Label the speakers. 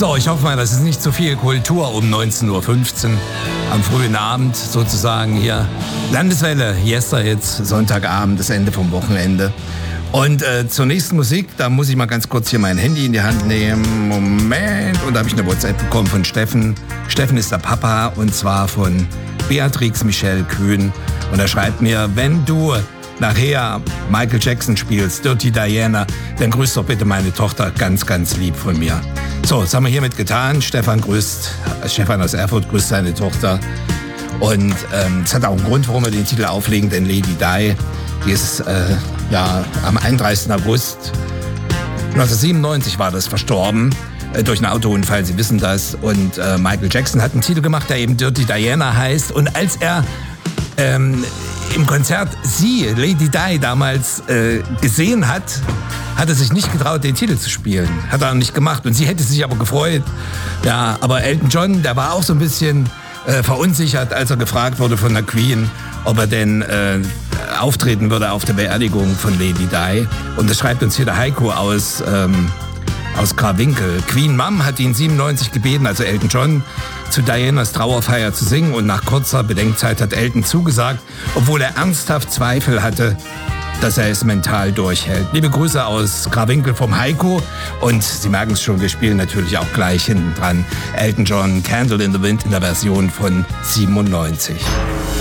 Speaker 1: So, ich hoffe mal, das ist nicht zu viel Kultur um 19.15 Uhr am frühen Abend sozusagen hier. Landeswelle, Yesterhits, Sonntagabend, das Ende vom Wochenende. Und zur nächsten Musik, da muss ich mal ganz kurz hier mein Handy in die Hand nehmen. Moment. Und da habe ich eine WhatsApp bekommen von Steffen. Steffen ist der Papa und zwar von Beatrix Michelle Kühn. Und er schreibt mir, wenn du nachher Michael Jackson spielst, Dirty Diana, dann grüß doch bitte meine Tochter ganz, ganz lieb von mir. So, das haben wir hiermit getan. Stefan aus Erfurt grüßt seine Tochter. Und es hat auch einen Grund, warum wir den Titel auflegen, denn Lady Di, die ist am 31. August 1997 war das verstorben. Durch einen Autounfall, Sie wissen das. Und Michael Jackson hat einen Titel gemacht, der eben Dirty Diana heißt. Und als er im Konzert Lady Di, damals gesehen hat er sich nicht getraut, den Titel zu spielen. Hat er auch nicht gemacht. Und sie hätte sich aber gefreut. Ja, aber Elton John, der war auch so ein bisschen verunsichert, als er gefragt wurde von der Queen, ob er denn auftreten würde auf der Beerdigung von Lady Di. Und das schreibt uns hier der Heiko aus Krawinkel. Queen Mom hat ihn 97 gebeten, also Elton John, zu Dianas Trauerfeier zu singen. Und nach kurzer Bedenkzeit hat Elton zugesagt, obwohl er ernsthaft Zweifel hatte, dass er es mental durchhält. Liebe Grüße aus Krawinkel vom Heiko. Und Sie merken es schon, wir spielen natürlich auch gleich hinten dran Elton John, Candle in the Wind in der Version von 97.